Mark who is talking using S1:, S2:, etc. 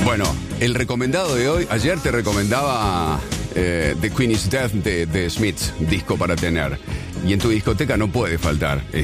S1: Bueno, el recomendado de hoy, ayer te recomendaba The Queen is Dead de Smiths, disco para tener. Y en tu discoteca no puede faltar